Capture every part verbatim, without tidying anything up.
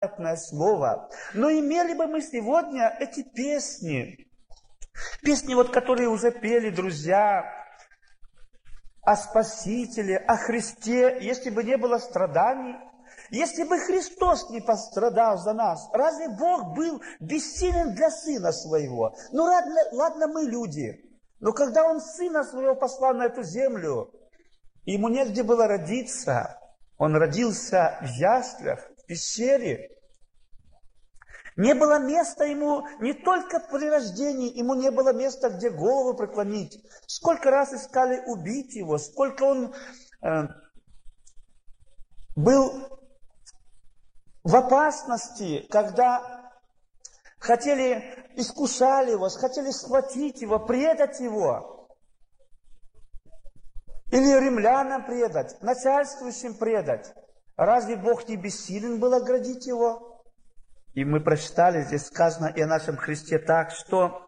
благодатное слово. Но имели бы мы сегодня эти песни, песни, вот, которые уже пели друзья, о Спасителе, о Христе, если бы не было страданий, если бы Христос не пострадал за нас, разве Бог был бессилен для Сына Своего? Ну, ладно, ладно мы люди, но когда Он Сына Своего послал на эту землю, Ему негде было родиться, Он родился в яслях, в пещере. Не было места Ему не только при рождении, Ему не было места, где голову преклонить. Сколько раз искали убить Его, сколько Он э, был в опасности, когда хотели, искушали Его, хотели схватить Его, предать Его. Или римлянам предать, начальствующим предать. Разве Бог не бессилен был оградить Его? И мы прочитали, здесь сказано и о нашем Христе так, что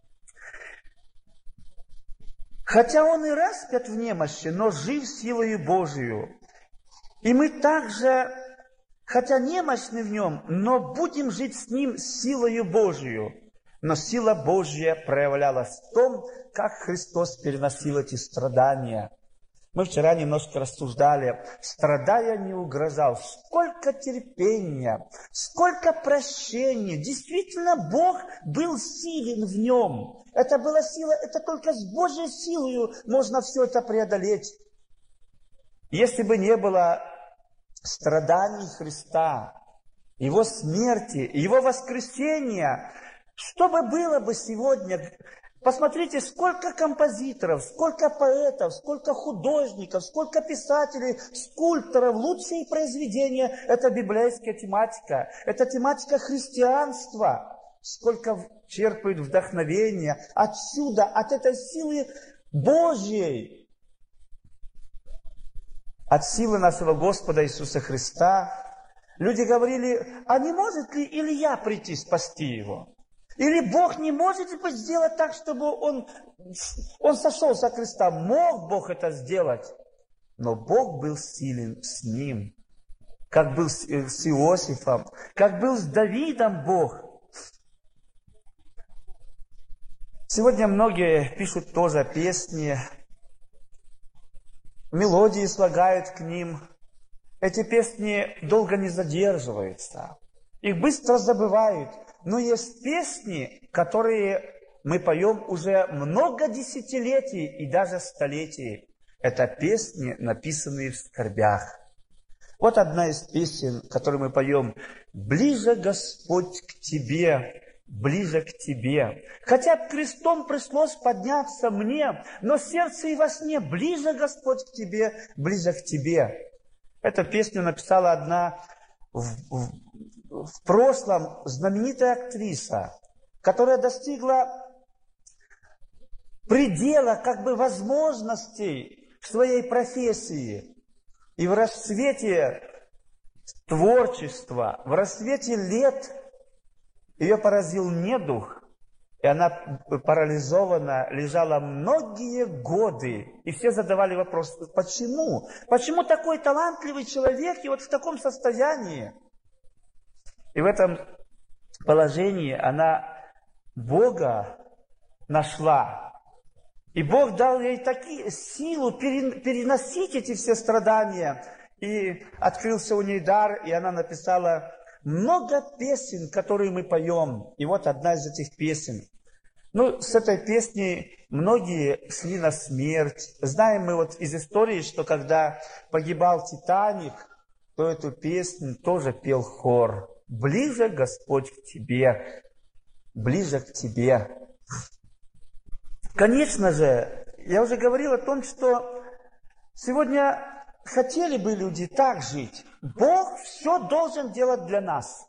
хотя Он и распят в немощи, но жив силою Божию. И мы также, хотя немощны в Нем, но будем жить с Ним силою Божию. Но сила Божья проявлялась в том, как Христос переносил эти страдания. Мы вчера немножко рассуждали, страдая не угрожал. Сколько терпения, сколько прощения. Действительно, Бог был силен в нем. Это была сила, это только с Божьей силой можно все это преодолеть. Если бы не было страданий Христа, Его смерти, Его воскресения, что бы было бы сегодня? Посмотрите, сколько композиторов, сколько поэтов, сколько художников, сколько писателей, скульпторов. Лучшие произведения – это библейская тематика, это тематика христианства. Сколько черпают вдохновения отсюда, от этой силы Божьей, от силы нашего Господа Иисуса Христа. Люди говорили, а не может ли Илья прийти спасти его? Или Бог не может сделать так, чтобы он, он сошел со креста? Мог Бог это сделать, но Бог был силен с ним, как был с Иосифом, как был с Давидом Бог. Сегодня многие пишут тоже песни, мелодии слагают к ним. Эти песни долго не задерживаются, их быстро забывают. Но есть песни, которые мы поем уже много десятилетий и даже столетий. Это песни, написанные в скорбях. Вот одна из песен, которую мы поем. «Ближе, Господь, к Тебе, ближе к Тебе. Хотя б крестом пришлось подняться мне, но сердце и во сне ближе, Господь, к Тебе, ближе к Тебе». Эту песню написала одна в, в, в прошлом знаменитая актриса, которая достигла предела как бы возможностей в своей профессии. И в расцвете творчества, в расцвете лет ее поразил недух, и она парализована, лежала многие годы. И все задавали вопрос, почему? Почему такой талантливый человек и вот в таком состоянии? И в этом положении она Бога нашла. И Бог дал ей такие силу переносить эти все страдания. И открылся у ней дар, и она написала много песен, которые мы поем. И вот одна из этих песен. Ну, с этой песней многие шли на смерть. Знаем мы вот из истории, что когда погибал Титаник, то эту песню тоже пел хор. «Ближе, Господь, к Тебе, ближе к Тебе». Конечно же, я уже говорил о том, что сегодня хотели бы люди так жить. Бог все должен делать для нас.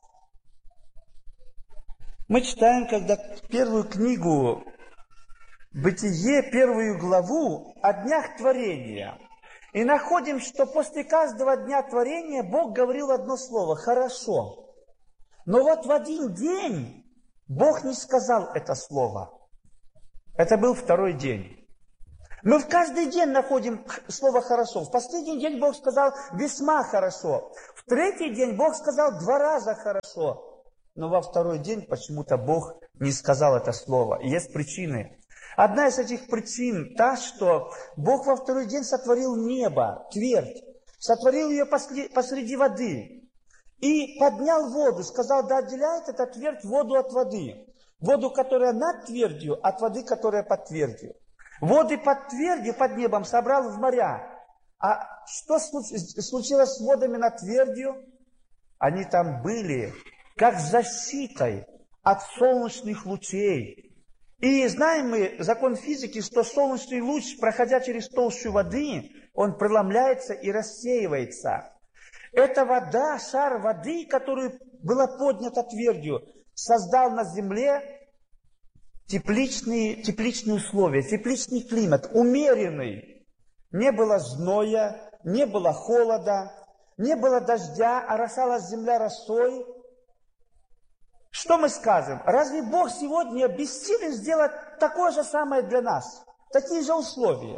Мы читаем, когда первую книгу «Бытие», первую главу о днях творения. И находим, что после каждого дня творения Бог говорил одно слово «хорошо». Но вот в один день Бог не сказал это слово. Это был второй день. Мы в каждый день находим слово «хорошо». В последний день Бог сказал «весьма хорошо». В третий день Бог сказал два раза «хорошо». Но во второй день почему-то Бог не сказал это слово. И есть причины. Одна из этих причин та, что Бог во второй день сотворил небо, твердь. Сотворил ее посреди воды. И поднял воду, сказал, да отделяет эта твердь воду от воды. Воду, которая над твердью, от воды, которая под твердью. Воды под твердью, под небом собрал в моря. А что случилось с водами над твердью? Они там были, как защитой от солнечных лучей. И знаем мы закон физики, что солнечный луч, проходя через толщу воды, он преломляется и рассеивается. Эта вода, шар воды, которую была поднята твердью, создал на земле тепличные, тепличные условия, тепличный климат, умеренный. Не было зноя, не было холода, не было дождя, орошалась земля росой. Что мы скажем? Разве Бог сегодня бессилен сделать такое же самое для нас? Такие же условия.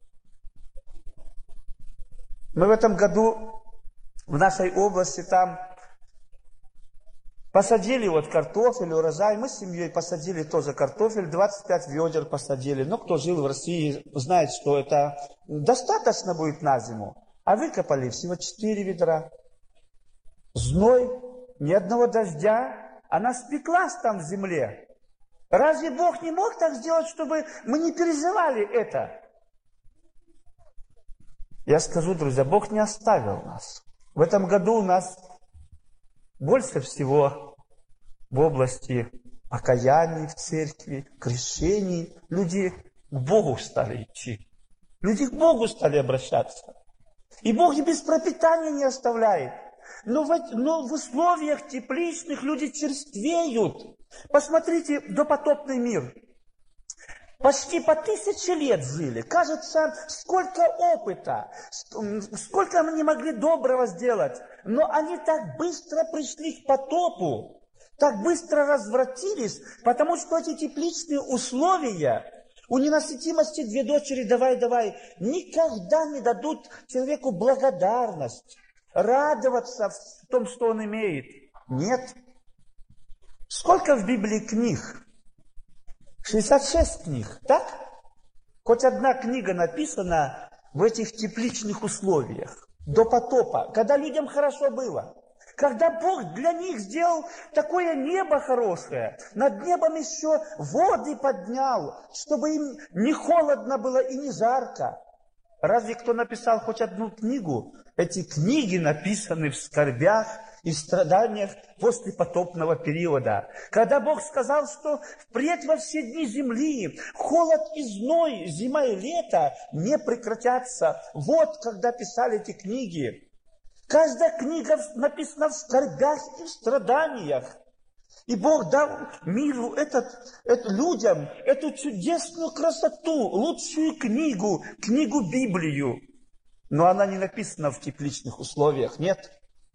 Мы в этом году в нашей области там посадили вот картофель, урожай. Мы с семьей посадили тоже картофель, двадцать пять ведер посадили. Но кто жил в России, знает, что это достаточно будет на зиму. А выкопали всего четыре ведра. Зной, ни одного дождя. Она спеклась там в земле. Разве Бог не мог так сделать, чтобы мы не переживали это? Я скажу, друзья, Бог не оставил нас. В этом году у нас больше всего в области покаяний в церкви, крещений. Люди к Богу стали идти. Люди к Богу стали обращаться. И Бог и без пропитания не оставляет. Но в, но в условиях тепличных люди черствеют. Посмотрите допотопный мир. Почти по тысяче лет жили. Кажется, сколько опыта, сколько они могли доброго сделать. Но они так быстро пришли к потопу, так быстро развратились, потому что эти тепличные условия, у ненасытимости две дочери, давай, давай, никогда не дадут человеку благодарность. Радоваться в том, что он имеет. Нет. Сколько в Библии книг? шестьдесят шесть книг, так? Хоть одна книга написана в этих тепличных условиях. До потопа, когда людям хорошо было. Когда Бог для них сделал такое небо хорошее, над небом еще воды поднял, чтобы им не холодно было и не жарко. Разве кто написал хоть одну книгу? Эти книги написаны в скорбях и в страданиях после потопного периода. Когда Бог сказал, что впредь во все дни земли холод и зной, зима и лето не прекратятся. Вот когда писали эти книги. Каждая книга написана в скорбях и в страданиях. И Бог дал миру, этот, этот, людям эту чудесную красоту, лучшую книгу, книгу Библию. Но она не написана в тепличных условиях, нет.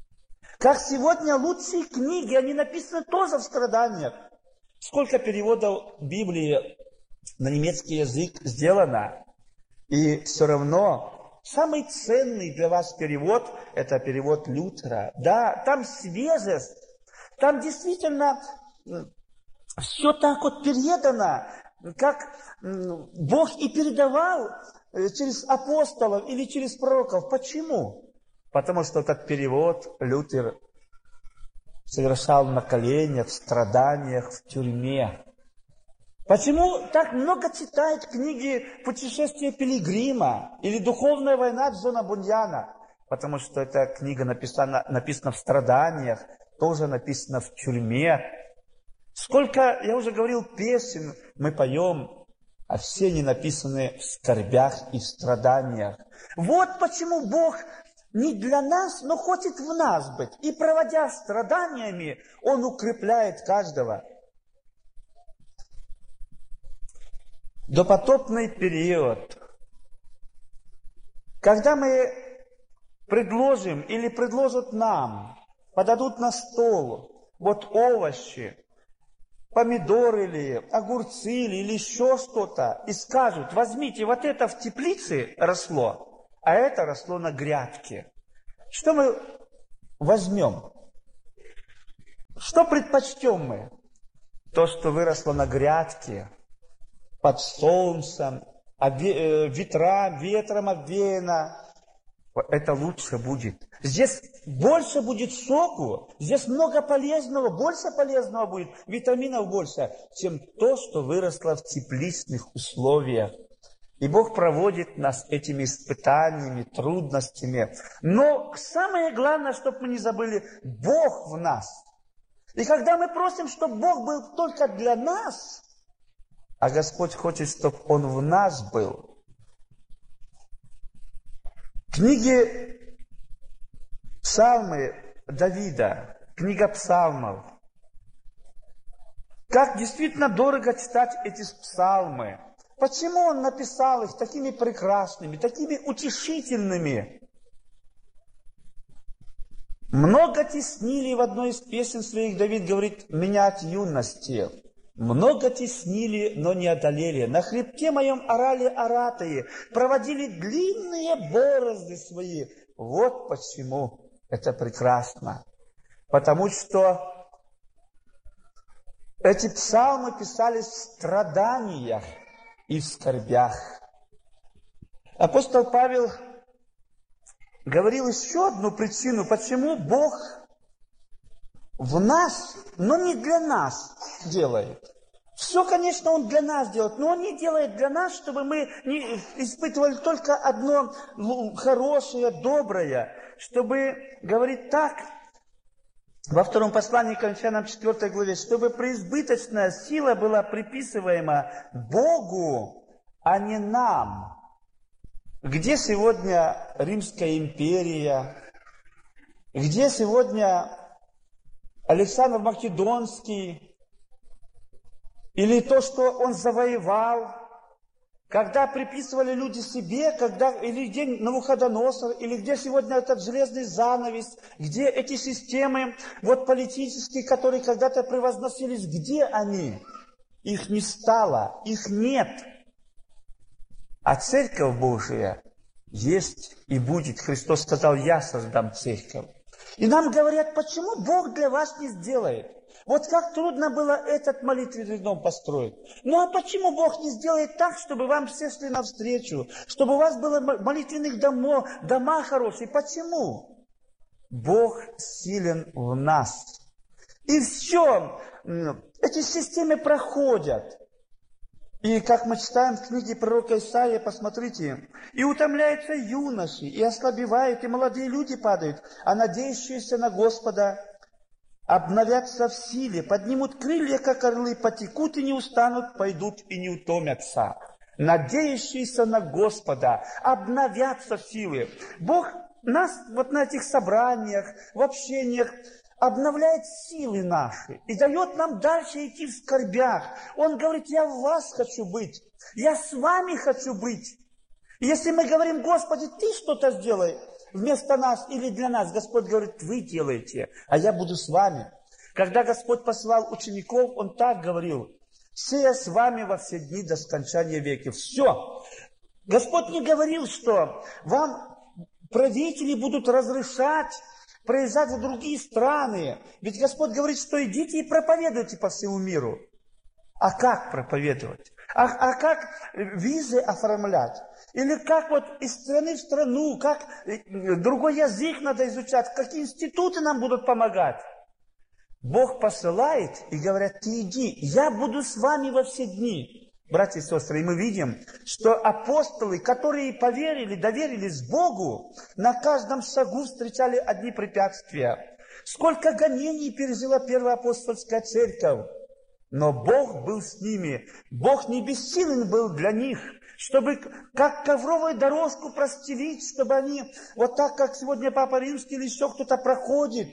Как сегодня лучшие книги, они написаны тоже в страданиях. Сколько переводов Библии на немецкий язык сделано. И все равно самый ценный для вас перевод, это перевод Лютера. Да, там свежесть. Там действительно все так вот передано, как Бог и передавал через апостолов или через пророков. Почему? Потому что этот перевод Лютер совершал на коленях, в страданиях, в тюрьме. Почему так много читают книги «Путешествие пилигрима» или «Духовная война» Джона Буньяна? Потому что эта книга написана, написана в страданиях, тоже написано в тюрьме. Сколько, я уже говорил, песен мы поем, а все они написаны в скорбях и в страданиях. Вот почему Бог не для нас, но хочет в нас быть. И проводя страданиями, Он укрепляет каждого. Допотопный период. Когда мы предложим или предложат нам, подадут на стол вот овощи, помидоры или огурцы или еще что-то, и скажут: возьмите, вот это в теплице росло, а это росло на грядке. Что мы возьмем? Что предпочтем мы? То, что выросло на грядке, под солнцем, ветра, ветром обвеяно, это лучше будет. Здесь больше будет соку, здесь много полезного, больше полезного будет, витаминов больше, чем то, что выросло в тепличных условиях. И Бог проводит нас этими испытаниями, трудностями. Но самое главное, чтобы мы не забыли, Бог в нас. И когда мы просим, чтобы Бог был только для нас, а Господь хочет, чтобы Он в нас был. В книге Псалмы Давида, книга Псалмов. Как действительно дорого читать эти псалмы. Почему он написал их такими прекрасными, такими утешительными? Много теснили, в одной из песен своих Давид говорит: меня от юности. Много теснили, но не одолели. На хребте моем орали оратые, проводили длинные борозды свои. Вот почему это прекрасно. Потому что эти псалмы писались в страданиях и в скорбях. Апостол Павел говорил еще одну причину, почему Бог в нас, но не для нас делает. Все, конечно, Он для нас делает, но Он не делает для нас, чтобы мы не испытывали только одно хорошее, доброе, чтобы, говорит так, во втором послании к Коринфянам четвёртой главе, чтобы преизбыточная сила была приписываема Богу, а не нам. Где сегодня Римская империя? Где сегодня Александр Македонский? Или то, что он завоевал? Когда приписывали люди себе, когда, или где Навуходоносор, или где сегодня этот железный занавес, где эти системы, вот политические, которые когда-то превозносились, где они? Их не стало, их нет. А Церковь Божия есть и будет. Христос сказал: я создам церковь. И нам говорят: почему Бог для вас не сделает? Вот как трудно было этот молитвенный дом построить. Ну а почему Бог не сделает так, чтобы вам все шли навстречу? Чтобы у вас было молитвенных домов, дома хорошие? Почему? Бог силен в нас. И все, эти системы проходят. И как мы читаем в книге пророка Исаии, посмотрите, и утомляются юноши, и ослабевают, и молодые люди падают, а надеющиеся на Господа обновятся в силе, поднимут крылья, как орлы, потекут и не устанут, пойдут и не утомятся. Надеющиеся на Господа обновятся в силе. Бог нас вот на этих собраниях, в общениях обновляет силы наши и дает нам дальше идти в скорбях. Он говорит: я в вас хочу быть, я с вами хочу быть. И если мы говорим: Господи, Ты что-то сделай вместо нас или для нас, Господь говорит: вы делаете, а я буду с вами. Когда Господь послал учеников, Он так говорил: все я с вами во все дни до скончания века. Все. Господь не говорил, что вам правители будут разрешать проезжать в другие страны. Ведь Господь говорит, что идите и проповедуйте по всему миру. А как проповедовать? А, а как визы оформлять? Или как вот из страны в страну, как другой язык надо изучать, какие институты нам будут помогать? Бог посылает и говорят: ты иди, я буду с вами во все дни. Братья и сестры, и мы видим, что апостолы, которые поверили, доверились Богу, на каждом шагу встречали одни препятствия. Сколько гонений пережила первая апостольская церковь. Но Бог был с ними. Бог не бессилен был для них, чтобы как ковровую дорожку простелить, чтобы они, вот так, как сегодня Папа Римский или еще кто-то проходит,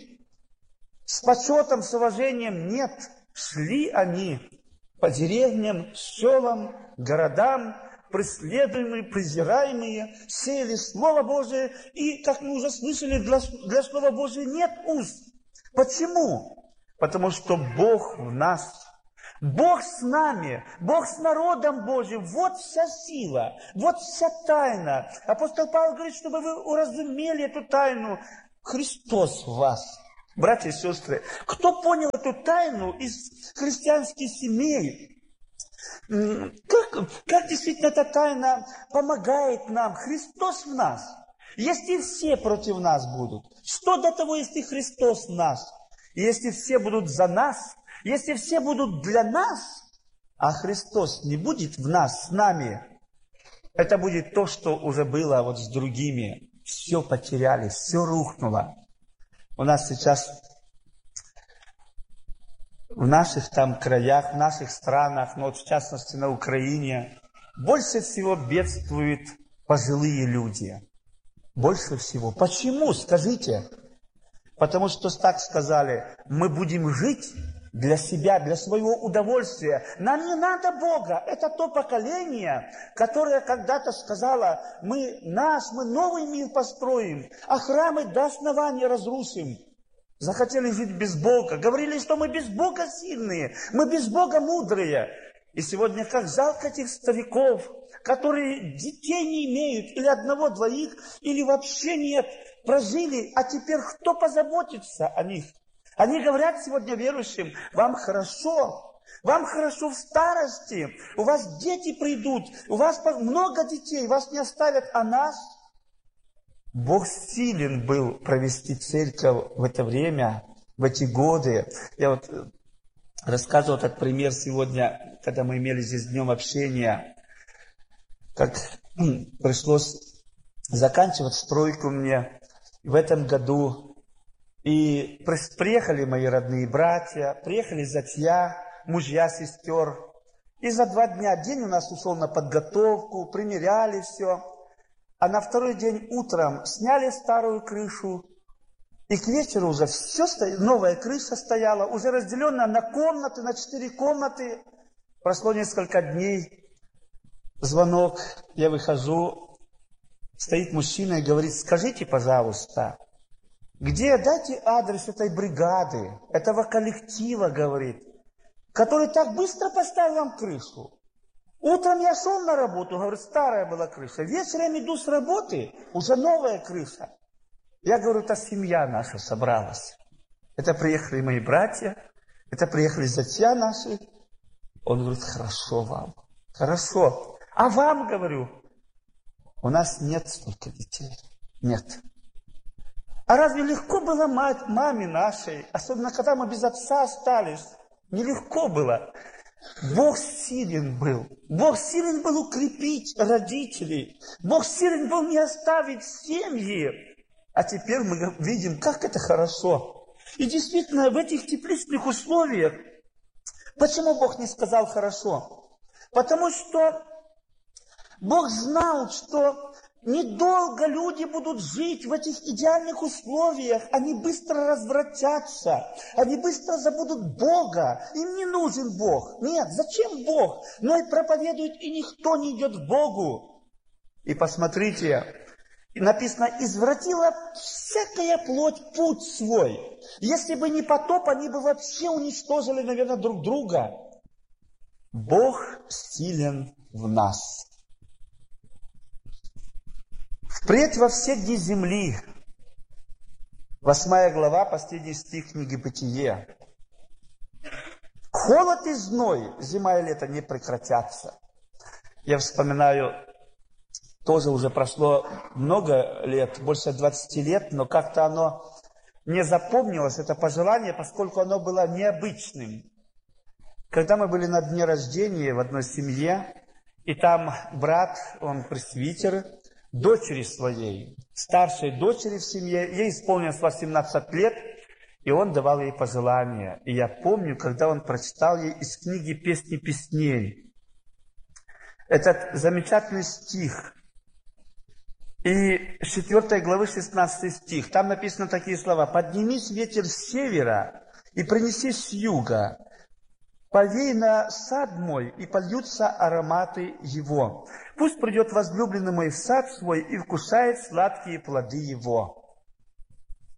с почетом, с уважением. Нет, шли они по деревням, селам, городам, преследуемые, презираемые, сеяли Слово Божие, и, как мы уже слышали, для, для Слова Божия нет уст. Почему? Потому что Бог в нас. Бог с нами, Бог с народом Божьим. Вот вся сила, вот вся тайна. Апостол Павел говорит, чтобы вы уразумели эту тайну. Христос в вас. Братья и сестры, кто понял эту тайну из христианских семей? Как, как действительно эта тайна помогает нам? Христос в нас. Если все против нас будут, что до того, если Христос в нас? Если все будут за нас, если все будут для нас, а Христос не будет в нас, с нами, это будет то, что уже было вот с другими. Все потеряли, все рухнуло. У нас сейчас в наших там краях, в наших странах, но вот в частности на Украине, больше всего бедствуют пожилые люди. Больше всего. Почему? Скажите. Потому что так сказали, мы будем жить для себя, для своего удовольствия. Нам не надо Бога. Это то поколение, которое когда-то сказало, мы наш, мы новый мир построим, а храмы до основания разрушим. Захотели жить без Бога. Говорили, что мы без Бога сильные, мы без Бога мудрые. И сегодня как жалко этих стариков, которые детей не имеют, или одного, двоих, или вообще нет, прожили, а теперь кто позаботится о них? Они говорят сегодня верующим, вам хорошо, вам хорошо в старости, у вас дети придут, у вас много детей, вас не оставят, а нас? Бог силен был провести церковь в это время, в эти годы. Я вот рассказывал этот пример сегодня, когда мы имели здесь днем общения, как пришлось заканчивать стройку мне в этом году. И приехали мои родные братья, приехали зятья, мужья сестер. И за два дня день у нас ушел на подготовку, примеряли все. А на второй день утром сняли старую крышу. И к вечеру уже все стояло, новая крыша стояла, уже разделенная на комнаты, на четыре комнаты. Прошло несколько дней. Звонок, я выхожу, стоит мужчина и говорит, скажите, пожалуйста, где, дайте адрес этой бригады, этого коллектива, говорит, который так быстро поставил вам крышу. Утром я шел на работу, говорит, старая была крыша, вечером иду с работы, уже новая крыша. Я говорю, это семья наша собралась. Это приехали мои братья, это приехали зятья наши. Он говорит, хорошо вам, хорошо. А вам, говорю, у нас нет столько детей. Нет. А разве легко было мать, маме нашей, особенно когда мы без отца остались? Нелегко было. Бог силен был. Бог силен был укрепить родителей. Бог силен был не оставить семьи. А теперь мы видим, как это хорошо. И действительно, в этих тепличных условиях, почему Бог не сказал хорошо? Потому что Бог знал, что недолго люди будут жить в этих идеальных условиях. Они быстро развратятся. Они быстро забудут Бога. Им не нужен Бог. Нет, зачем Бог? Но и проповедует, и никто не идет к Богу. И посмотрите, написано, извратила всякая плоть путь свой. Если бы не потоп, они бы вообще уничтожили, наверное, друг друга. Бог силен в нас. Впредь во все дни земли. Восьмая глава, последний стих книги Бытие. Холод и зной, зима и лето не прекратятся. Я вспоминаю, тоже уже прошло много лет, больше двадцати лет, но как-то оно не запомнилось, это пожелание, поскольку оно было необычным. Когда мы были на дне рождения в одной семье, и там брат, он пресвитер, дочери своей, старшей дочери в семье, ей исполнилось восемнадцать лет, и он давал ей пожелания. И я помню, когда он прочитал ей из книги «Песни песней» этот замечательный стих, и с четвёртой главы шестнадцатый стих, там написаны такие слова: «Поднимись, ветер с севера, и принеси с юга, повей на сад мой, и польются ароматы его. Пусть придет возлюбленный мой в сад свой и вкушает сладкие плоды его».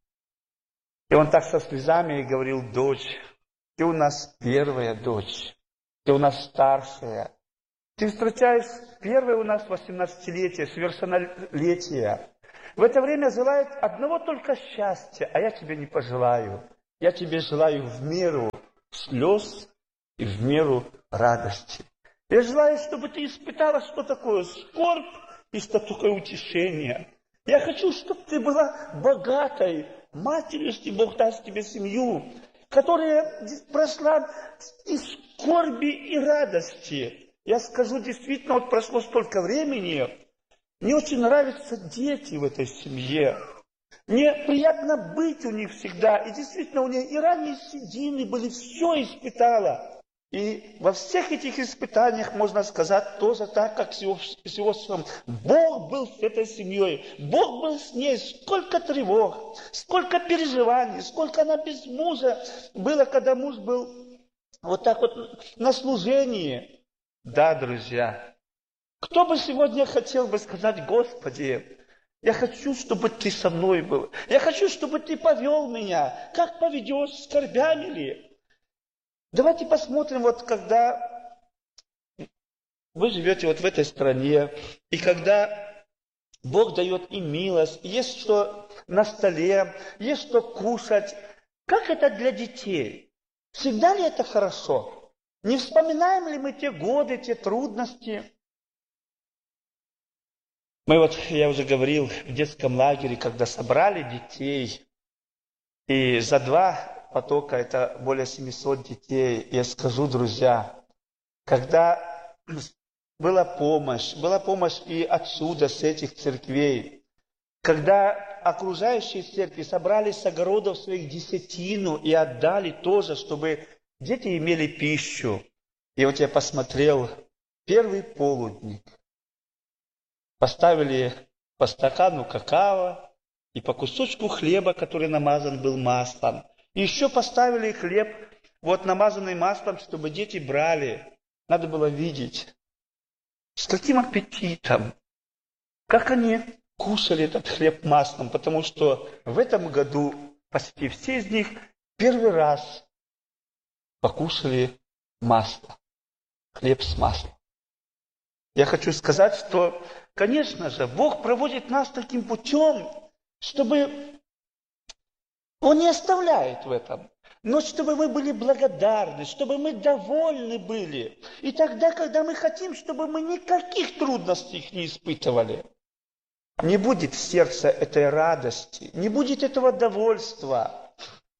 И он так со слезами говорил: дочь, ты у нас первая дочь. ты у нас старшая. Ты встречаешь первое у нас восемнадцатилетие, совершеннолетие. В это время желает одного только счастья, а я тебе не пожелаю. Я тебе желаю в меру слез и в меру радости. Я желаю, чтобы ты испытала, что такое скорбь и что такое утешение. Я хочу, чтобы ты была богатой матерью, если Бог даст тебе семью, которая прошла и скорби, и радости. Я скажу, действительно, вот прошло столько времени, мне очень нравятся дети в этой семье. Мне приятно быть у них всегда. И действительно, у нее и ранние седины были, все испытала. И во всех этих испытаниях, можно сказать, тоже так, как с Иосифом. Бог был с этой семьей, Бог был с ней. Сколько тревог, сколько переживаний, сколько она без мужа была, когда муж был вот так вот на служении. Да, друзья, кто бы сегодня хотел бы сказать: Господи, я хочу, чтобы ты со мной был. Я хочу, чтобы ты повел меня. Как поведешь, скорбями ли? Давайте посмотрим, вот когда вы живете вот в этой стране, и когда Бог дает им милость, есть что на столе, есть что кушать. Как это для детей? Всегда ли это хорошо? Не вспоминаем ли мы те годы, те трудности? Мы вот, я уже говорил, в детском лагере, когда собрали детей, и за два потока, это более семисот детей. Я скажу, друзья, когда была помощь, была помощь и отсюда, с этих церквей, когда окружающие церкви собрали с огородов своих десятину и отдали тоже, чтобы дети имели пищу. И вот я посмотрел первый полудник. Поставили по стакану какао и по кусочку хлеба, который намазан был маслом. И еще поставили хлеб, вот намазанный маслом, чтобы дети брали. Надо было видеть, с каким аппетитом, как они кушали этот хлеб маслом, потому что в этом году почти все из них первый раз покушали масло, хлеб с маслом. Я хочу сказать, что, конечно же, Бог проводит нас таким путем, чтобы Он не оставляет в этом, но чтобы мы были благодарны, чтобы мы довольны были. И тогда, когда мы хотим, чтобы мы никаких трудностей не испытывали, не будет в сердце этой радости, не будет этого довольства.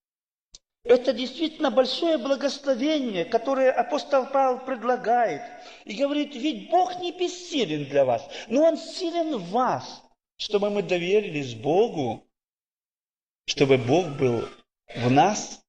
Это действительно большое благословение, которое апостол Павел предлагает. И говорит: ведь Бог не бессилен для вас, но Он силен в вас, чтобы мы доверились Богу, чтобы Бог был в нас.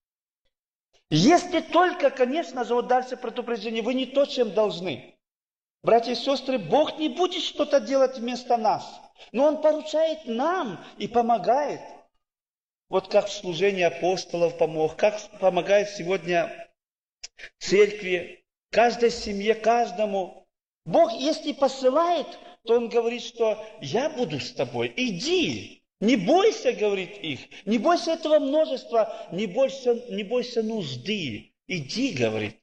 Если только, конечно же, вот дальше предупреждение, вы не то, чем должны. Братья и сестры, Бог не будет что-то делать вместо нас, но Он поручает нам и помогает. Вот как в служении апостолов помог, как помогает сегодня церкви, каждой семье, каждому. Бог, если посылает, то Он говорит, что я буду с тобой, иди. Не бойся, говорит их, не бойся этого множества, не бойся, не бойся нужды. Иди, говорит.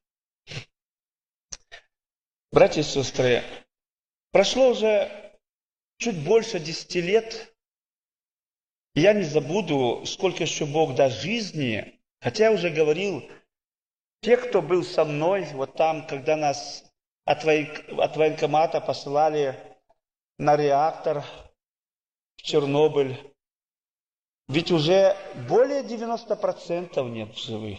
Братья и сестры, прошло уже чуть больше десяти лет. Я не забуду, сколько еще Бог даст жизни. Хотя я уже говорил, те, кто был со мной, вот там, когда нас от, воен... от военкомата посылали на реактор в Чернобыль, ведь уже более девяноста процентов нет живых.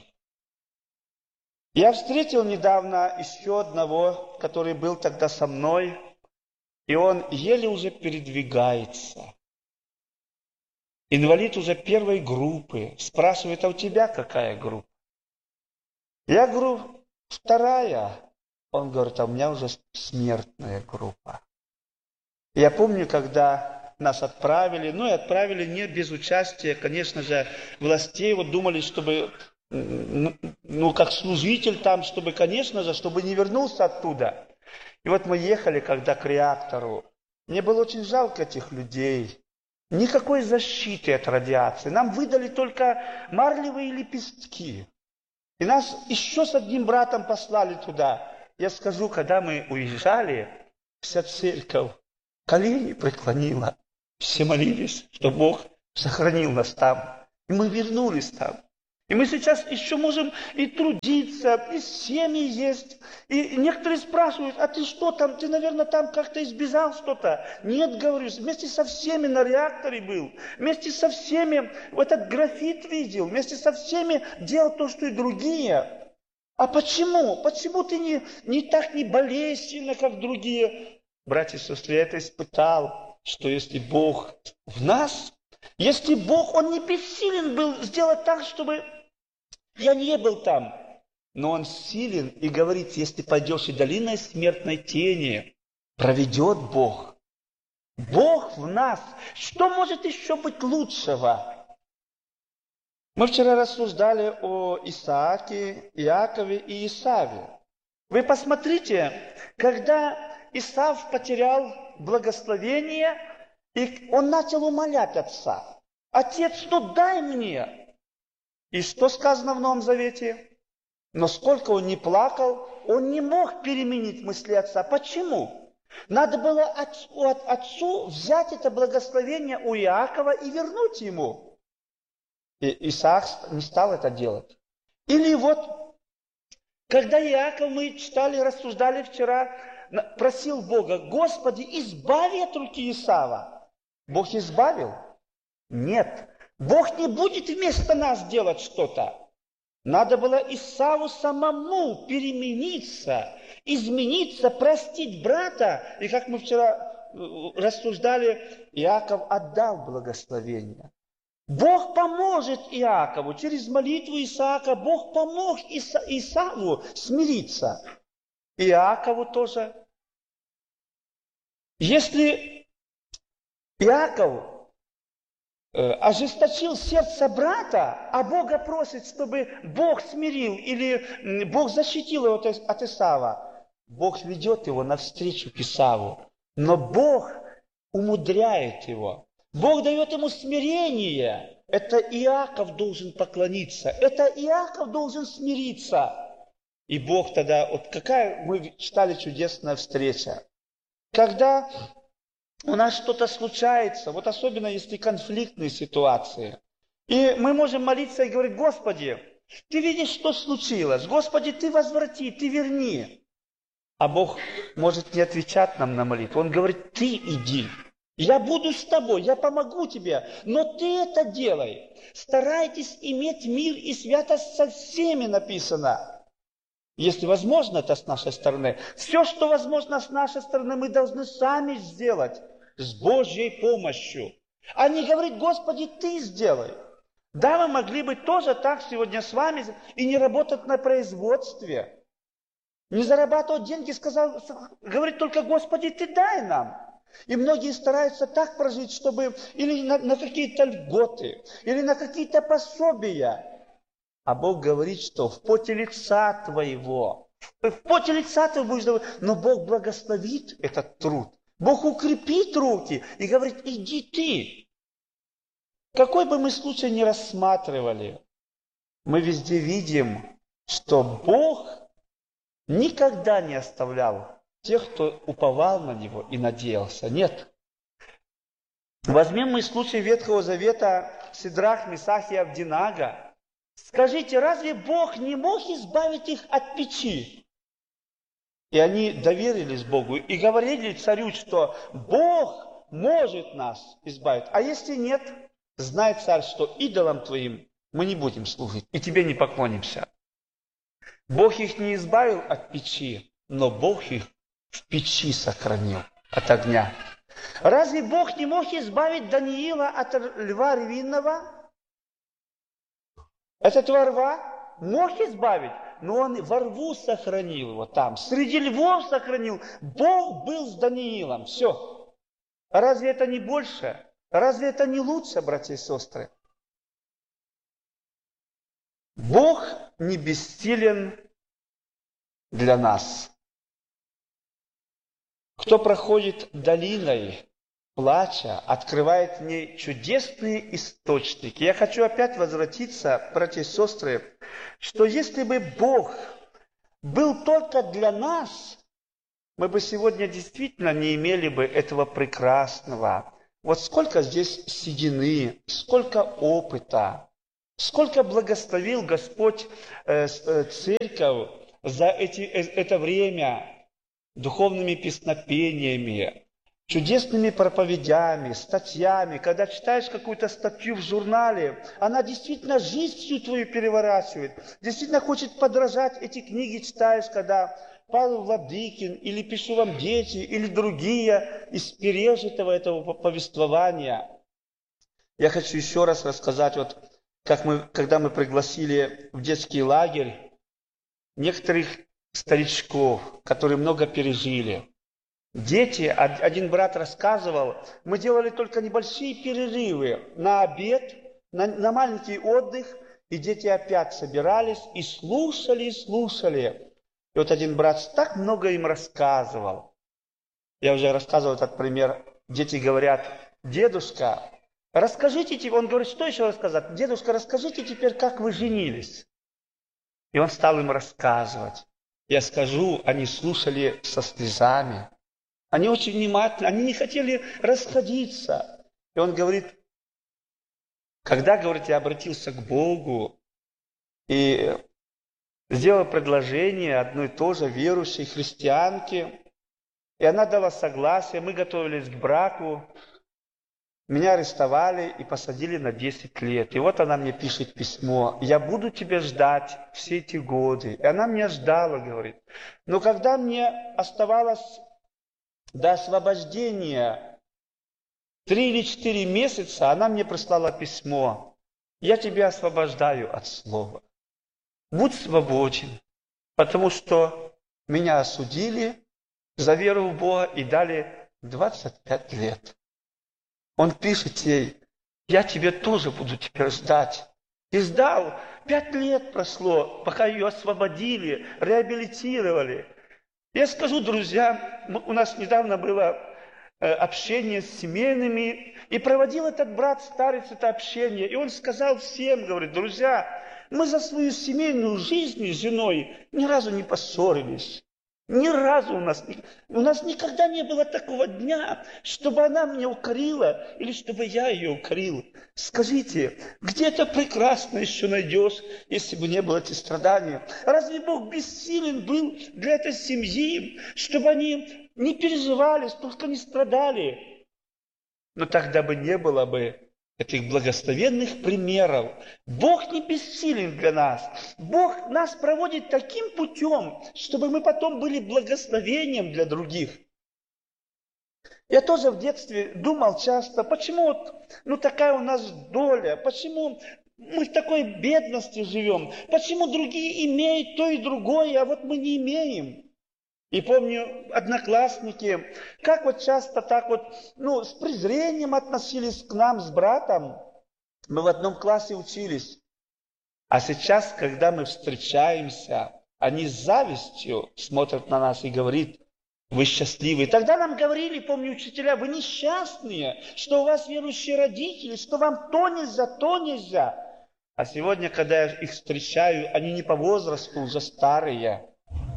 Я встретил недавно еще одного, который был тогда со мной, и он еле уже передвигается. Инвалид уже первой группы. Спрашивает: а у тебя какая группа? Я говорю: вторая. Он говорит: а у меня уже смертная группа. Я помню, когда нас отправили, ну и отправили не без участия, конечно же, властей. Вот думали, чтобы, ну, как служитель там, чтобы, конечно же, чтобы не вернулся оттуда. И вот мы ехали, когда к реактору. Мне было очень жалко этих людей. Никакой защиты от радиации. Нам выдали только марлевые лепестки. И нас еще с одним братом послали туда. я скажу, когда мы уезжали, вся церковь колени преклонила. Все молились, что Бог сохранил нас там. И мы вернулись там. И мы сейчас еще можем и трудиться, и семьи есть. И некоторые спрашивают, а ты что там, ты, наверное, там как-то избежал что-то. Нет, говорю, вместе со всеми на реакторе был. Вместе со всеми этот графит видел. Вместе со всеми делал то, что и другие. А почему? Почему ты не, не так не болеешь сильно, как другие? Братья и сестры, я это испытал, что если Бог в нас, если Бог, Он не бессилен был сделать так, чтобы я не был там. Но Он силен и говорит, если пойдешь и долиной смертной тени, проведет Бог. Бог в нас. Что может еще быть лучшего? Мы вчера рассуждали о Исааке, Иакове и Исаве. Вы посмотрите, когда Исав потерял благословение, и он начал умолять отца. Отец, ну дай мне. И что сказано в Новом Завете? Но сколько он не плакал, он не мог переменить мысли отца. Почему? Надо было отцу, отцу взять это благословение у Иакова и вернуть ему. И Исаак не стал это делать. Или вот, когда Иаков, мы читали, рассуждали вчера, просил Бога, Господи, избави от руки Исава. Бог избавил? Нет. Бог не будет вместо нас делать что-то. Надо было Исаву самому перемениться, измениться, простить брата. И как мы вчера рассуждали, Иаков отдал благословение. Бог поможет Иакову. Через молитву Исаака Бог помог Иса, Исаву смириться. Иакову тоже. Если Иаков э, ожесточил сердце брата, а Бога просит, чтобы Бог смирил или Бог защитил его от, от Исава, Бог ведет его навстречу к Исаву. Но Бог умудряет его. Бог дает ему смирение. Это Иаков должен поклониться. Это Иаков должен смириться. И Бог тогда, вот какая, мы читали, чудесная встреча. Когда у нас что-то случается, вот особенно если конфликтные ситуации, и мы можем молиться и говорить, Господи, Ты видишь, что случилось. Господи, Ты возврати, Ты верни. А Бог может не отвечать нам на молитву. Он говорит, Ты иди. Я буду с тобой, я помогу тебе, но ты это делай. Старайтесь иметь мир и святость со всеми, написано. Если возможно это с нашей стороны. Все, что возможно с нашей стороны, мы должны сами сделать с Божьей помощью. А не говорить, Господи, Ты сделай. Да, мы могли бы тоже так сегодня с вами и не работать на производстве. Не зарабатывать деньги, сказал, говорит только, Господи, Ты дай нам. И многие стараются так прожить, чтобы или на, на какие-то льготы, или на какие-то пособия. А Бог говорит, что в поте лица твоего, в поте лица ты будешь давать, но Бог благословит этот труд. Бог укрепит руки и говорит, иди ты. Какой бы мы случай ни рассматривали, мы везде видим, что Бог никогда не оставлял тех, кто уповал на Него и надеялся. Нет. Возьмем мы случай Ветхого Завета Сидрах, Месах и Авдинага. Скажите, разве Бог не мог избавить их от печи? И они доверились Богу и говорили царю, что Бог может нас избавить. А если нет, знай, царь, что идолам твоим мы не будем служить и тебе не поклонимся. Бог их не избавил от печи, но Бог их в печи сохранил от огня. Разве Бог не мог избавить Даниила от льва ревинного? Этот льва мог избавить, но он во рву сохранил его там. Среди львов сохранил. Бог был с Даниилом. Все. Разве это не больше? Разве это не лучше, братья и сестры? Бог не бессилен для нас. Кто проходит долиной плача, открывает в ней чудесные источники. Я хочу опять возвратиться, братья и сестры, что если бы Бог был только для нас, мы бы сегодня действительно не имели бы этого прекрасного. Вот сколько здесь седины, сколько опыта, сколько благословил Господь э, э, церковь за эти, э, это время духовными песнопениями, чудесными проповедями, статьями. Когда читаешь какую-то статью в журнале, она действительно жизнь всю твою переворачивает. Действительно хочет подражать. Эти книги читаешь, когда Павел Владыкин, или «Пишу вам, дети», или другие из пережитого этого повествования. Я хочу еще раз рассказать, вот как мы, когда мы пригласили в детский лагерь некоторых старичков, которые много пережили. Дети, один брат рассказывал, мы делали только небольшие перерывы на обед, на, на маленький отдых, и дети опять собирались и слушали, и слушали. И вот один брат так много им рассказывал. Я уже рассказывал этот пример. Дети говорят: дедушка, расскажите, он говорит, что еще рассказать? Дедушка, расскажите теперь, как вы женились. И он стал им рассказывать. Я скажу, они слушали со слезами. Они очень внимательно, они не хотели расходиться. И он говорит, когда, говорит, я обратился к Богу и сделал предложение одной тоже верующей христианке, и она дала согласие, мы готовились к браку, меня арестовали и посадили на десять лет. И вот она мне пишет письмо: я буду тебя ждать все эти годы. И она меня ждала, говорит. Но когда мне оставалось до освобождения три или четыре месяца, она мне прислала письмо: я тебя освобождаю от слова. Будь свободен, потому что меня осудили за веру в Бога и дали двадцать пять лет. Он пишет ей: я тебя тоже буду теперь ждать. И ждал. Пять лет прошло, пока ее освободили, реабилитировали. Я скажу, друзья, у нас недавно было общение с семейными, и проводил этот брат, старец, это общение. И он сказал всем, говорит: друзья, мы за свою семейную жизнь с женой ни разу не поссорились. Ни разу у нас, у нас никогда не было такого дня, чтобы она меня укорила или чтобы я ее укорил. Скажите, где это прекрасно еще найдешь, если бы не было эти страдания? Разве Бог бессилен был для этой семьи, чтобы они не переживали, только не страдали? Но тогда бы не было бы этих благословенных примеров. Бог не бессилен для нас. Бог нас проводит таким путем, чтобы мы потом были благословением для других. Я тоже в детстве думал часто, почему вот, ну, такая у нас доля, почему мы в такой бедности живем, почему другие имеют то и другое, а вот мы не имеем. И помню, одноклассники, как вот часто так вот, ну, с презрением относились к нам с братом. Мы в одном классе учились. А сейчас, когда мы встречаемся, они с завистью смотрят на нас и говорят: вы счастливы. Тогда нам говорили, помню, учителя: вы несчастные, что у вас верующие родители, что вам то нельзя, то нельзя. А сегодня, когда я их встречаю, они не по возрасту, уже старые.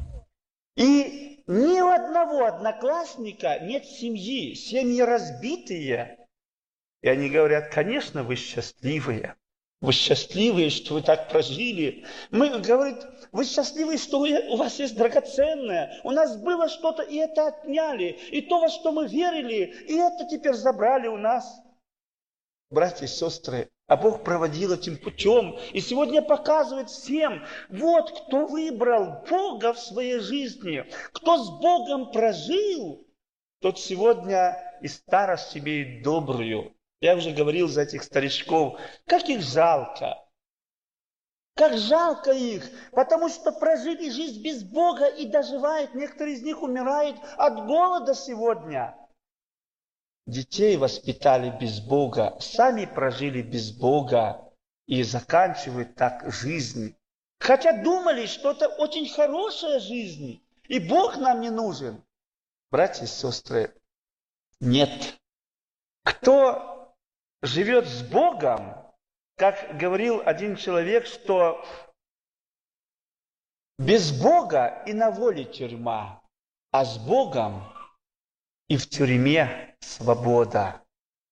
И ни у одного одноклассника нет семьи, семьи разбитые. И они говорят: конечно, вы счастливые. Вы счастливые, что вы так прожили. Мы, говорит, вы счастливые, что вы, у вас есть драгоценное. У нас было что-то, и это отняли. И то, во что мы верили, и это теперь забрали у нас. Братья и сестры, а Бог проводил этим путем. И сегодня показывает всем: вот кто выбрал Бога в своей жизни, кто с Богом прожил, тот сегодня и старость имеет добрую. Я уже говорил за этих старичков, как их жалко. Как жалко их, потому что прожили жизнь без Бога и доживают. Некоторые из них умирают от голода сегодня. Детей воспитали без Бога, сами прожили без Бога и заканчивают так жизнь. Хотя думали, что это очень хорошая жизнь, и Бог нам не нужен. Братья и сестры, нет. Кто живет с Богом, как говорил один человек, что Без Бога и на воле тюрьма, а с Богом и в тюрьме свобода.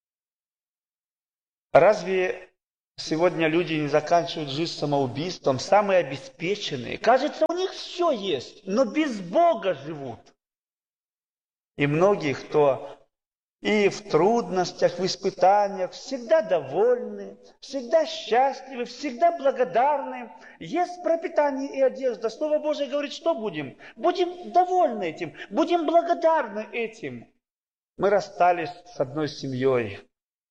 Разве сегодня люди не заканчивают жизнь самоубийством? Самые обеспеченные. Кажется, у них все есть, но без Бога живут. И многие, кто и в трудностях, в испытаниях всегда довольны, всегда счастливы, всегда благодарны. Есть пропитание и одежда. Слово Божие говорит, что будем? Будем довольны этим, будем благодарны этим. Мы расстались с одной семьей.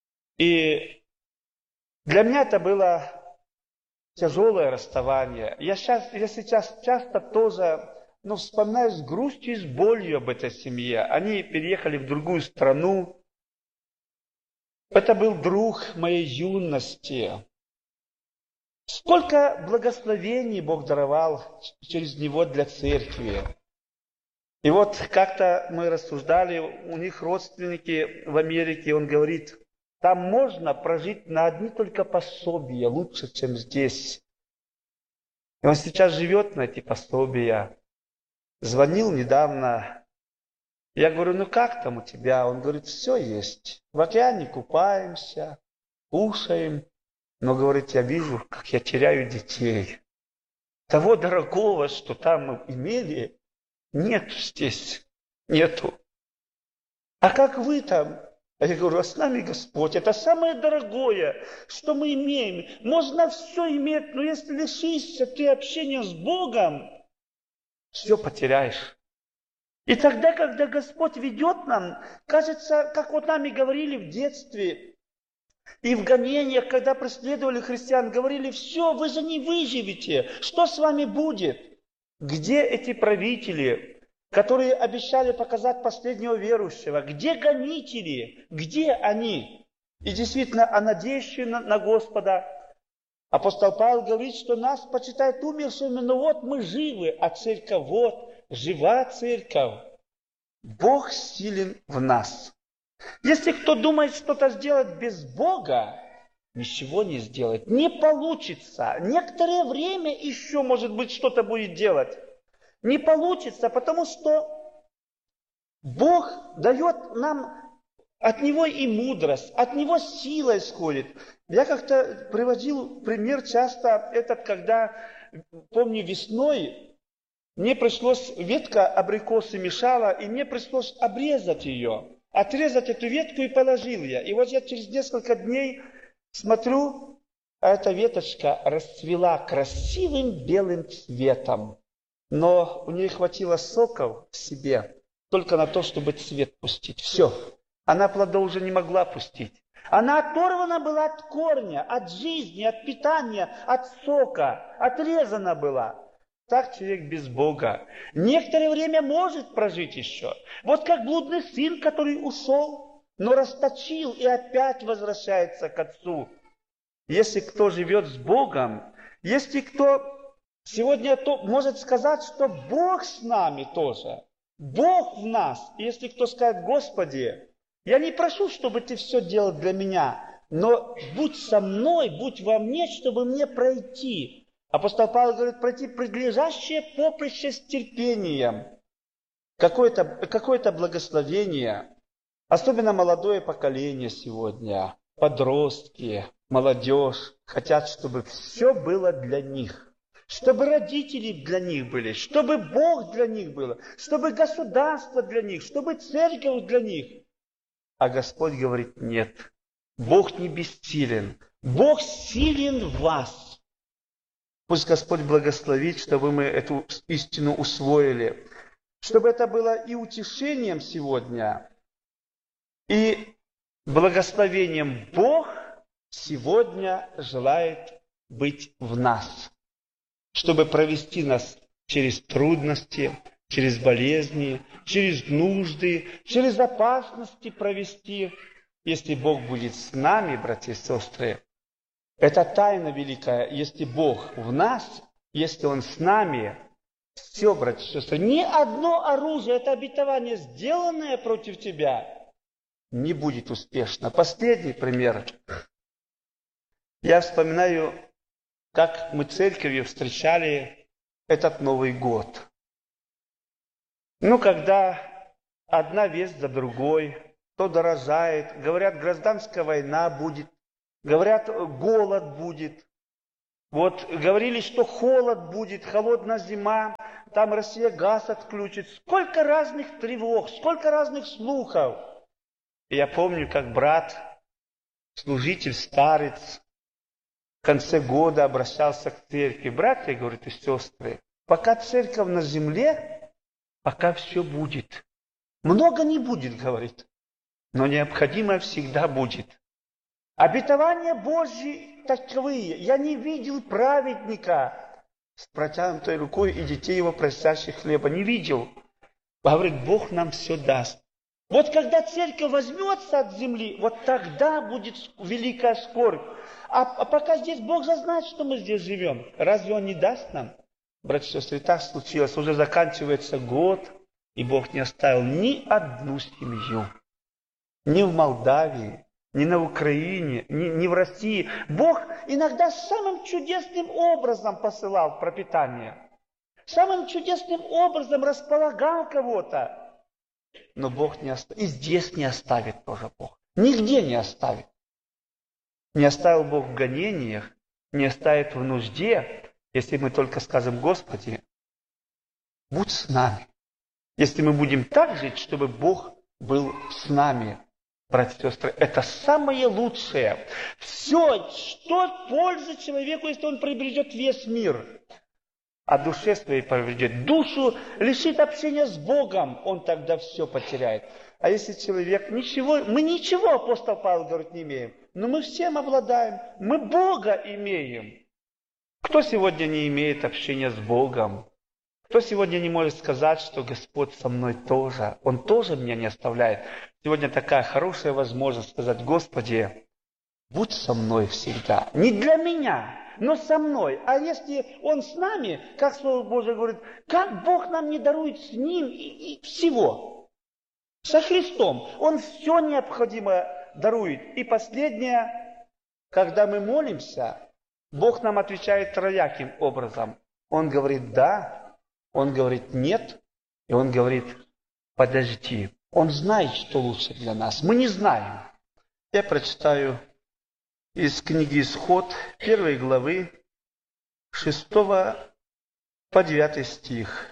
И для меня это было тяжелое расставание. Я сейчас, я сейчас часто тоже... Но вспоминаю с грустью и с болью об этой семье. Они переехали в другую страну. Это был друг моей юности. Сколько благословений Бог даровал через него для церкви. И вот как-то мы рассуждали, у них родственники в Америке, он говорит, там можно прожить на одни только пособия лучше, чем здесь. И он сейчас живет на эти пособия. Звонил недавно, я говорю, ну как там у тебя? Он говорит, все есть. В океане купаемся, кушаем. Но, говорит, я вижу, как я теряю детей. Того дорогого, что там мы имели, нет здесь, нету. А как вы там? А я говорю, а с нами Господь. Это самое дорогое, что мы имеем. Можно все иметь, но если лишишься ты общения с Богом, все потеряешь. И тогда, когда Господь ведет нам, кажется, как вот нами говорили в детстве, и в гонениях, когда преследовали христиан, говорили, все, вы же не выживете, что с вами будет? Где эти правители, которые обещали показать последнего верующего? Где гонители? Где они? И действительно, а надеющие на, на Господа, апостол Павел говорит, что нас почитают умершими, но вот мы живы, а церковь вот, жива церковь. Бог силен в нас. Если кто думает что-то сделать без Бога, ничего не сделать. Не получится. Некоторое время еще, может быть, что-то будет делать. Не получится, потому что Бог дает нам от Него и мудрость, от Него сила исходит. Я как-то приводил пример часто этот, когда, помню, весной мне пришлось, ветка абрикосы мешала, и мне пришлось обрезать ее. Отрезать эту ветку и положил я. И вот я через несколько дней смотрю, а эта веточка расцвела красивым белым цветом. Но у нее хватило соков в себе только на то, чтобы цвет пустить. Все. Она плода уже не могла пустить. Она оторвана была от корня, от жизни, от питания, от сока. Отрезана была. Так человек без Бога некоторое время может прожить еще. Вот как блудный сын, который ушел, но расточил и опять возвращается к отцу. Если кто живет с Богом, если кто сегодня то может сказать, что Бог с нами тоже, Бог в нас. Если кто скажет, Господи, я не прошу, чтобы ты все делал для меня, но будь со мной, будь во мне, чтобы мне пройти. Апостол Павел говорит, пройти предлежащее поприще с терпением. Какое-то, какое-то благословение, особенно молодое поколение сегодня, подростки, молодежь, хотят, чтобы все было для них. Чтобы родители для них были, чтобы Бог для них был, чтобы государство для них, чтобы церковь для них. А Господь говорит, нет, Бог не бессилен, Бог силен в вас. Пусть Господь благословит, чтобы мы эту истину усвоили, чтобы это было и утешением сегодня, и благословением. Бог сегодня желает быть в нас, чтобы провести нас через трудности, через болезни, через нужды, через опасности провести. Если Бог будет с нами, братья и сестры, это тайна великая. Если Бог в нас, если Он с нами, все, братья и сестры, ни одно оружие, это обетование, сделанное против тебя, не будет успешно. Последний пример. Я вспоминаю, как мы церковью встречали этот Новый год. Ну, когда одна весть за другой, то дорожает, говорят, гражданская война будет, говорят, голод будет. Вот говорили, что холод будет, холодная зима, там Россия газ отключит. Сколько разных тревог, сколько разных слухов. И я помню, как брат, служитель, старец, в конце года обращался к церкви. Братья, говорит, и сестры, пока церковь на земле, пока все будет. Много не будет, говорит, но необходимое всегда будет. Обетования Божьи таковые. Я не видел праведника с протянутой рукой и детей его просящих хлеба. Не видел. Говорит, Бог нам все даст. Вот когда церковь возьмется от земли, вот тогда будет великая скорбь. А, а пока здесь Бог же знает, что мы здесь живем. Разве Он не даст нам? Братья и сестры, так случилось. Уже заканчивается год, и Бог не оставил ни одну семью. Ни в Молдавии, ни на Украине, ни, ни в России. Бог иногда самым чудесным образом посылал пропитание. Самым чудесным образом располагал кого-то. Но Бог не оставит. И здесь не оставит тоже Бог. Нигде не оставит. Не оставил Бог в гонениях, не оставит в нужде, если мы только скажем, Господи, будь с нами. Если мы будем так жить, чтобы Бог был с нами. Братья и сестры, это самое лучшее. Все, что польза человеку, если он приобретет весь мир, а душе своей приобретет. Душу лишит общения с Богом, он тогда все потеряет. А если человек ничего, мы ничего, апостол Павел говорит, не имеем, но мы всем обладаем, мы Бога имеем. Кто сегодня не имеет общения с Богом? Кто сегодня не может сказать, что Господь со мной тоже? Он тоже меня не оставляет. Сегодня такая хорошая возможность сказать, Господи, будь со мной всегда. Не для меня, но со мной. А если Он с нами, как Слово Божие говорит, как Бог нам не дарует с Ним и, и всего? Со Христом. Он все необходимое дарует. И последнее, когда мы молимся, Бог нам отвечает трояким образом. Он говорит «да», Он говорит «нет», и Он говорит «подожди». Он знает, что лучше для нас. Мы не знаем. Я прочитаю из книги «Исход», первой главы, шестого по девятый стих.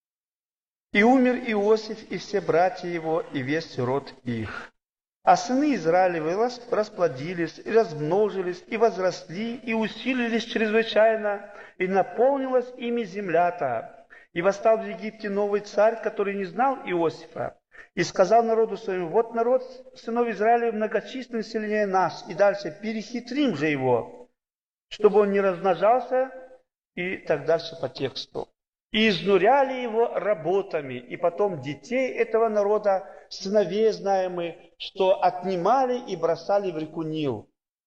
«И умер Иосиф, и все братья его, и весь род их. А сыны Израилевы расплодились, и размножились, и возросли, и усилились чрезвычайно, и наполнилась ими земля-то. И восстал в Египте новый царь, который не знал Иосифа, и сказал народу своему, вот народ сынов Израилевых многочислен сильнее нас, и дальше перехитрим же его, чтобы он не размножался, и так дальше по тексту. И изнуряли его работами, и потом детей этого народа, сыновей знаем мы, что отнимали и бросали в реку Нил.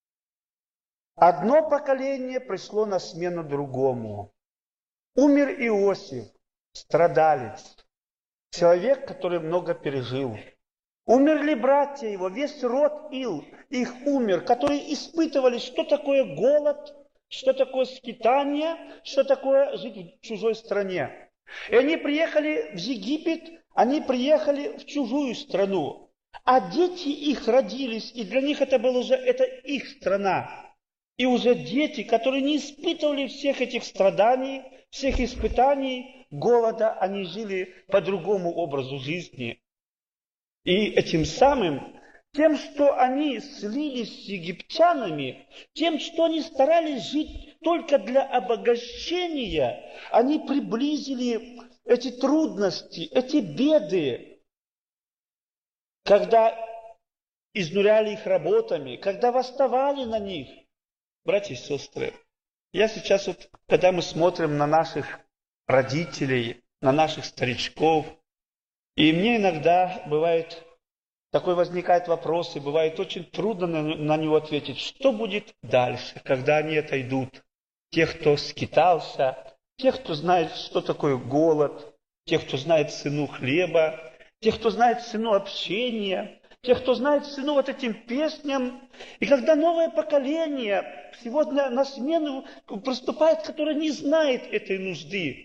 Одно поколение пришло на смену другому. Умер Иосиф, страдалец, человек, который много пережил. Умерли братья его, весь род Ил, их умер, которые испытывали, что такое голод, что такое скитание, что такое жить в чужой стране. И они приехали в Египет, они приехали в чужую страну. А дети их родились, и для них это была уже это их страна. И уже дети, которые не испытывали всех этих страданий, всех испытаний, голода, они жили по другому образу жизни. И этим самым, тем, что они слились с египтянами, тем, что они старались жить только для обогащения, они приблизили эти трудности, эти беды, когда изнуряли их работами, когда восставали на них. Братья и сестры, я сейчас вот, когда мы смотрим на наших родителей, на наших старичков, и мне иногда бывает, такой возникает вопрос, и бывает очень трудно на, на него ответить, что будет дальше, когда они отойдут. Тех, кто скитался, тех, кто знает, что такое голод, тех, кто знает цену хлеба, тех, кто знает цену общения, тех, кто знает цену вот этим песням. И когда новое поколение сегодня на смену приступает, которое не знает этой нужды,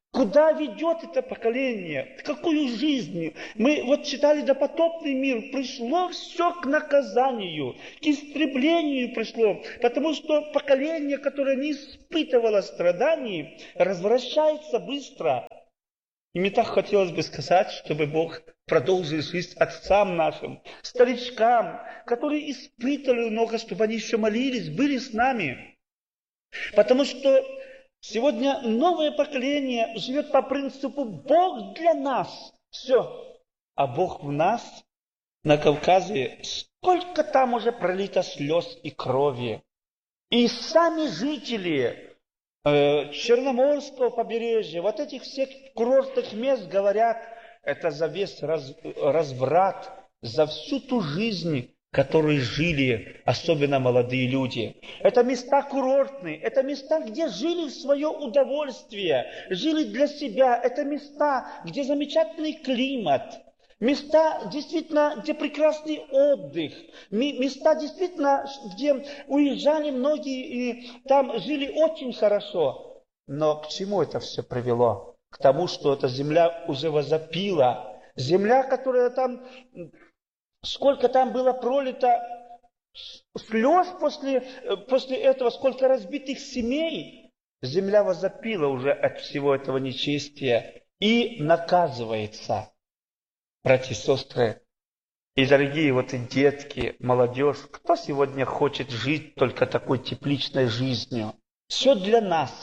Куда ведет это поколение? Какую жизнь? Мы вот читали допотопный мир. Пришло все к наказанию, к истреблению пришло. Потому что поколение, которое не испытывало страданий, развращается быстро. И мне так хотелось бы сказать, чтобы Бог продолжил жизнь отцам нашим, старичкам, которые испытывали много, чтобы они еще молились, были с нами. Потому что сегодня новое поколение живет по принципу «Бог для нас». Все. А Бог в нас. На Кавказе сколько там уже пролито слез и крови. И сами жители э, Черноморского побережья, вот этих всех курортных мест говорят, это за весь раз, разврат, за всю ту жизнь, которые жили, особенно молодые люди. Это места курортные, это места, где жили в свое удовольствие, жили для себя. Это места, где замечательный климат, места, действительно, где прекрасный отдых, места, действительно, где уезжали многие и там жили очень хорошо. Но к чему это все привело? К тому, что эта земля уже возопила. Земля, которая там... Сколько там было пролито слез после, после этого, сколько разбитых семей. Земля возопила уже от всего этого нечестия и наказывается. Братья и сестры, и дорогие вот и детки, молодежь, кто сегодня хочет жить только такой тепличной жизнью? Все для нас.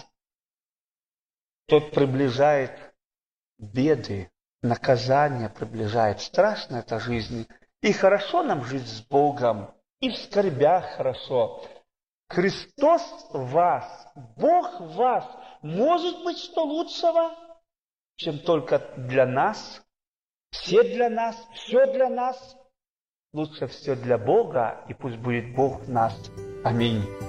Тот приближает беды, наказание приближает. Страшна эта жизнь. И хорошо нам жить с Богом, и в скорбях хорошо. Христос в вас, Бог в вас. Может быть, что лучшего, чем только для нас? Все для нас, все для нас. Лучше все для Бога, и пусть будет Бог в нас. Аминь.